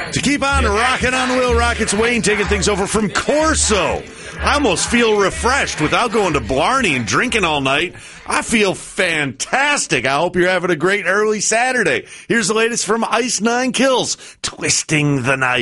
To keep on rocking on Will Rockets, Wayne taking things over from Corso. I almost feel refreshed without going to Blarney and drinking all night. I feel fantastic. I hope you're having a great early Saturday. Here's the latest from Ice Nine Kills, Twisting the Knife.